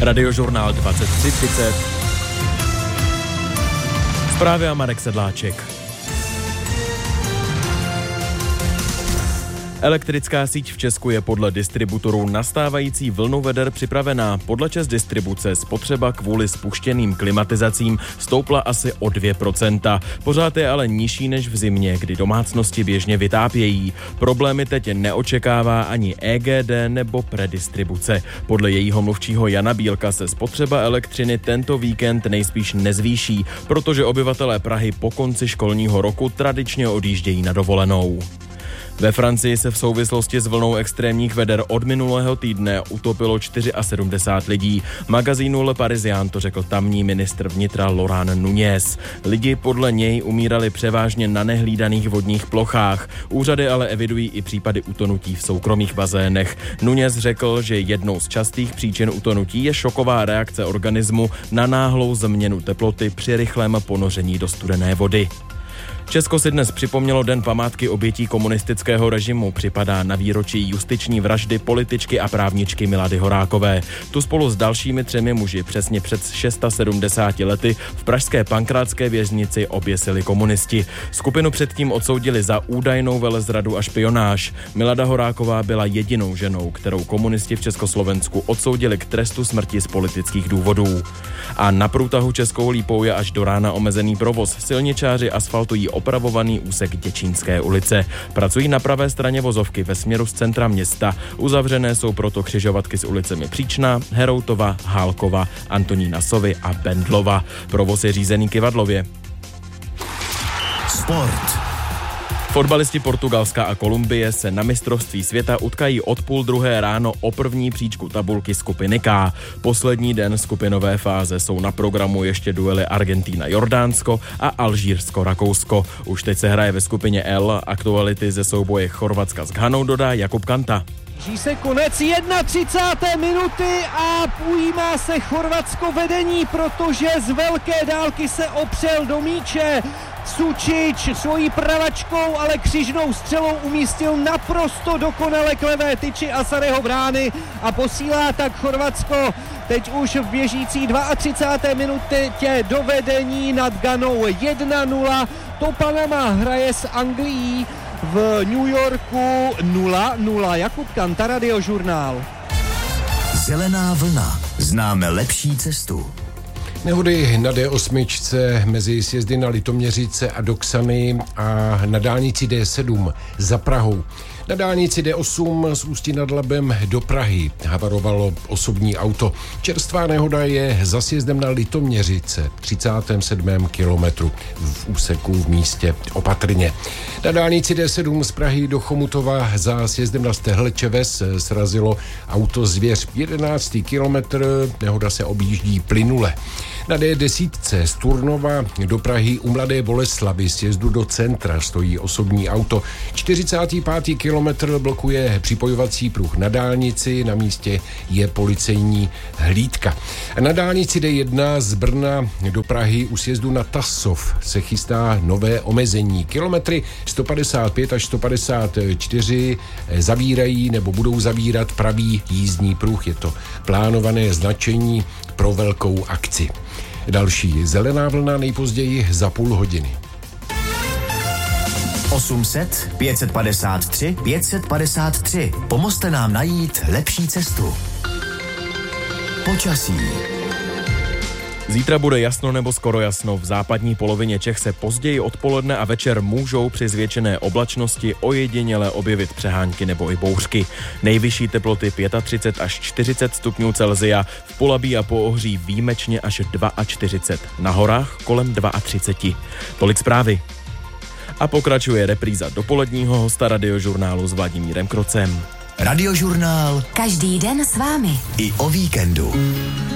Radiožurnál 23:30. Zprávy a Marek Sedláček. Elektrická síť v Česku je podle distributorů nastávající vlnu veder připravená. Podle ČEZ distribuce spotřeba kvůli spuštěným klimatizacím stoupla asi o 2%. Pořád je ale nižší než v zimě, kdy domácnosti běžně vytápějí. Problémy teď neočekává ani EGD nebo predistribuce. Podle jejího mluvčího Jana Bílka se spotřeba elektřiny tento víkend nejspíš nezvýší, protože obyvatelé Prahy po konci školního roku tradičně odjíždějí na dovolenou. Ve Francii se v souvislosti s vlnou extrémních veder od minulého týdne utopilo 74 lidí. Magazínu Le Parisien to řekl tamní ministr vnitra Laurent Nunez. Lidi podle něj umírali převážně na nehlídaných vodních plochách. Úřady ale evidují i případy utonutí v soukromých bazénech. Nunez řekl, že jednou z častých příčin utonutí je šoková reakce organismu na náhlou změnu teploty při rychlém ponoření do studené vody. Česko si dnes připomnělo Den památky obětí komunistického režimu. Připadá na výročí justiční vraždy političky a právničky Milady Horákové. Tu spolu s dalšími 3 muži přesně před 670 lety v pražské Pankrátské věznici oběsili komunisti. Skupinu předtím odsoudili za údajnou velezradu a špionáž. Milada Horáková byla jedinou ženou, kterou komunisti v Československu odsoudili k trestu smrti z politických důvodů. A na průtahu Českou Lípou je až do rána omezený provoz. Silničáři asfaltují opravovaný úsek Děčínské ulice. Pracují na pravé straně vozovky ve směru z centra města. Uzavřené jsou proto křižovatky s ulicemi Příčná, Heroutova, Hálkova, Antonína Sovy a Bendlova. Provoz je řízený kyvadlově. Sport. Fotbalisti Portugalska a Kolumbie se na mistrovství světa utkají od 12:30 ráno o první příčku tabulky skupiny K. Poslední den skupinové fáze jsou na programu ještě duely Argentína-Jordánsko a Alžírsko-Rakousko. Už teď se hraje ve skupině L, aktuality ze souboje Chorvatska s Ghanou dodá Jakub Kanta. Blíží se konec 31. minuty a ujímá se Chorvatsko vedení, protože z velké dálky se opřel do míče. Sučič svojí pravačkou, ale křižnou střelou umístil naprosto dokonale k levé tyči Asareho brány a posílá tak Chorvatsko teď už v běžící 32. minutě do vedení nad Ghanou 1-0. To Panama hraje s Anglií v New Yorku 0-0. Jakub Kanta, Radiožurnál. Zelená vlna. Známe lepší cestu. Nehody na D8 mezi sjezdy na Litoměřice a Doxany a na dálnici D7 za Prahou. Na dálnici D8 z Ústí nad Labem do Prahy havarovalo osobní auto. Čerstvá nehoda je za sjezdem na Litoměřice, 37. kilometru v úseku v místě Opatrně. Na dálnici D7 z Prahy do Chomutova za sjezdem na Stehlečeves srazilo auto Zvěř, 11. kilometr, nehoda se objíždí plynule. Na D10 z Turnova do Prahy u Mladé Boleslavy sjezdu do centra stojí osobní auto. 45. kilometr blokuje připojovací pruh na dálnici, na místě je policejní hlídka. Na dálnici D1 z Brna do Prahy u sjezdu na Tasov se chystá nové omezení. Kilometry 155 až 154 zavírají nebo budou zavírat pravý jízdní pruh. Je to plánované značení pro velkou akci. Další zelená vlna nejpozději za půl hodiny. 800 553 553. Pomozte nám najít lepší cestu. Počasí. Zítra bude jasno nebo skoro jasno. V západní polovině Čech se později odpoledne a večer můžou při zvětšené oblačnosti ojediněle objevit přehánky nebo i bouřky. Nejvyšší teploty 35 až 40 stupňů Celsia, v Polabí a Poohří výjimečně až 42. Na horách kolem 32. Tolik zprávy. A pokračuje repríza dopoledního hosta Radiožurnálu s Vladimírem Krocem. Radiožurnál. Každý den s vámi. I o víkendu.